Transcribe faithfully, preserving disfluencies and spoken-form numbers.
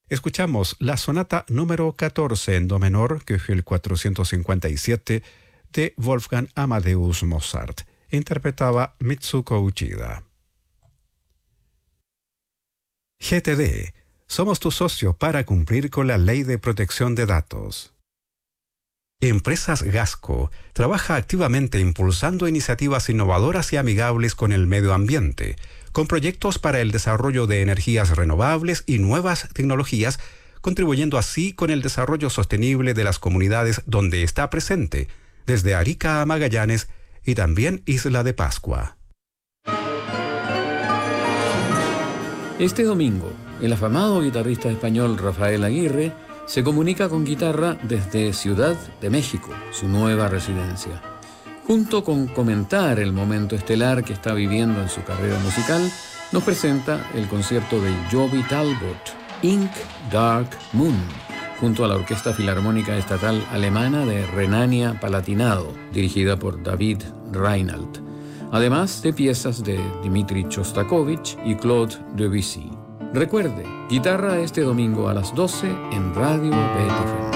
Escuchamos la sonata número catorce en do menor, Köchel cuatrocientos cincuenta y siete, de Wolfgang Amadeus Mozart. Interpretaba Mitsuko Uchida. G T D. Somos tu socio para cumplir con la Ley de Protección de Datos. Empresas Gasco trabaja activamente impulsando iniciativas innovadoras y amigables con el medio ambiente, con proyectos para el desarrollo de energías renovables y nuevas tecnologías, contribuyendo así con el desarrollo sostenible de las comunidades donde está presente, desde Arica a Magallanes y también Isla de Pascua. Este domingo, el afamado guitarrista español Rafael Aguirre se comunica con guitarra desde Ciudad de México, su nueva residencia. Junto con comentar el momento estelar que está viviendo en su carrera musical, nos presenta el concierto de Joby Talbot, Ink Dark Moon, junto a la Orquesta Filarmónica Estatal Alemana de Renania-Palatinado, dirigida por David Reinhardt, además de piezas de Dmitri Shostakovich y Claude Debussy. Recuerde, guitarra este domingo a las doce en Radio Beethoven.